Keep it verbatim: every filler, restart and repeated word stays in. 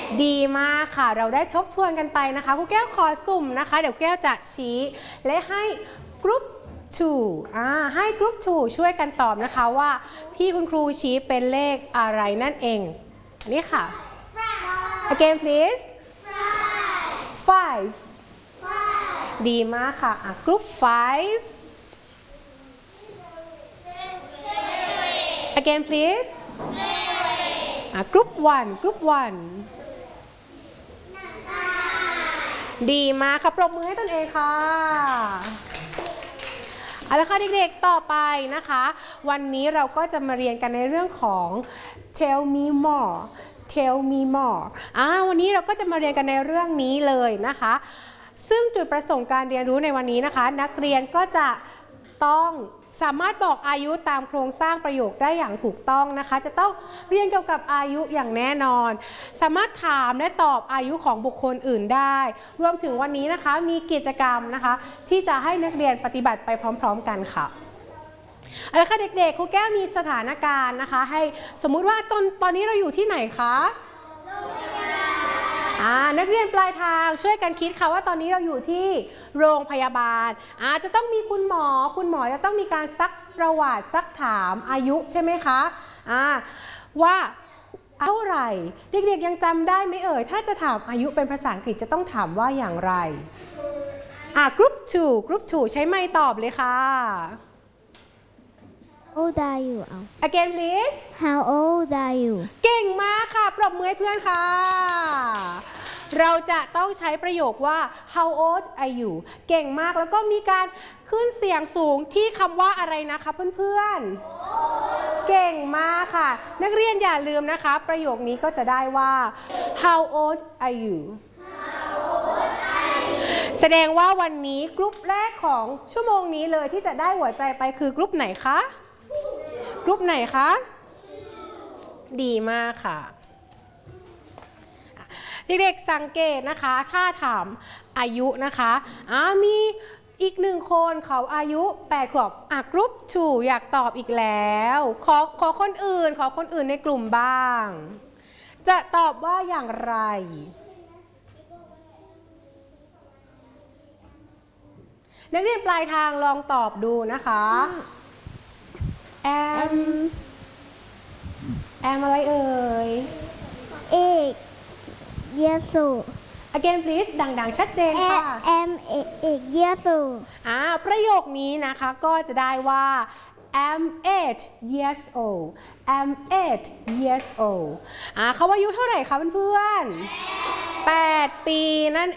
ดีมากค่ะเราได้ทบทวนกันไปนะคะครูแก้วขอสุ่มนะคะเดี๋ยวแก้วจะชี้และให้กรุ๊ปทูอ่าให้กรุ๊ปทูช่วยกันตอบนะคะว่าที่คุณครูชี้เป็นเลขอะไรนั่นเองนี่ค่ะ again please five ดีมากค่ะอ่ะกรุ๊ป five again please อ่ะกรุ๊ป one กรุ๊ป one ดีมากค่ะปรบมือให้ตนเองค่ะเอาละค่ะเด็กๆต่อไปนะคะวันนี้เราก็จะมาเรียนกันในเรื่องของ tell me more tell me more อ่าวันนี้เราก็จะมาเรียนกันในเรื่องนี้เลยนะคะซึ่งจุดประสงค์การเรียนรู้ในวันนี้นะคะนักเรียนก็จะต้องสามารถบอกอายุตามโครงสร้างประโยคได้อย่างถูกต้องนะคะจะต้องเรียนเกี่ยวกับอายุอย่างแน่นอนสามารถถามและตอบอายุของบุคคลอื่นได้รวมถึงวันนี้นะคะมีกิจกรรมนะคะที่จะให้นักเรียนปฏิบัติไปพร้อมๆกันค่ะเอาละค่ะเด็กๆครูแก้วมีสถานการณ์นะคะให้สมมุติว่าตอนตอนนี้เราอยู่ที่ไหนคะอ่านักเรียนปลายทางช่วยกันคิดค่ะว่าตอนนี้เราอยู่ที่โรงพยาบาลอาจจะต้องมีคุณหมอคุณหมอจะต้องมีการซักประวัติซักถามอายุใช่ไหมคะอ่าว่าเท่าไหร่เด็กๆยังจำได้ไหมเอ่ยถ้าจะถามอายุเป็นภาษาอังกฤษจะต้องถามว่าอย่างไรอ่ากรุ๊ป two กรุ๊ป two ใช้ไมค์ตอบเลยค่ะ How old are you again please How old are you เก่งมากค่ะปรบมือให้เพื่อนค่ะเราจะต้องใช้ประโยคว่า how old are you เก่งมากแล้วก็มีการขึ้นเสียงสูงที่คำว่าอะไรนะคะเพื่อนๆเก่งมากค่ะนักเรียนอย่าลืมนะคะประโยคนี้ก็จะได้ว่า how old are you แสดงว่าวันนี้กรุ๊ปแรกของชั่วโมงนี้เลยที่จะได้หัวใจไปคือกรุ๊ปไหนคะกรุ๊ปไหนคะดีมากค่ะเด็กๆสังเกตนะคะถ้าถามอายุนะคะอ่ามีอีกหนึ่งคนเขาอายุแปดขวบอ่ะกรุ๊ปทูอยากตอบอีกแล้วขอขอคนอื่นขอคนอื่นในกลุ่มบ้างจะตอบว่าอย่างไรนักเรียนปลายทางลองตอบดูนะคะแอมแอมอะไรเอ่ยเอกเยสุ again please ดังๆชัดเจนค่ะ am เอกเยสุอ่าประโยคนี้นะคะก็จะได้ว่า am eight years old am eight years old อ่าเขาอายุเท่าไหร่คะเพื่อนๆแปดปีนั่น